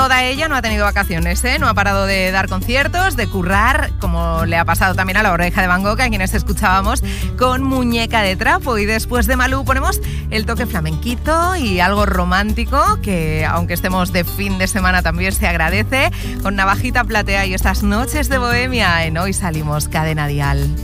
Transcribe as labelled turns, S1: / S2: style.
S1: toda ella no ha tenido vacaciones, ¿eh? No ha parado de dar conciertos, de currar, como le ha pasado también a La Oreja de Van Gogh, a quienes escuchábamos con Muñeca de Trapo. Y después de Malú ponemos el toque flamenquito y algo romántico, que aunque estemos de fin de semana también se agradece, con Navajita Platea y estas noches de bohemia en Hoy Salimos Cadena Dial.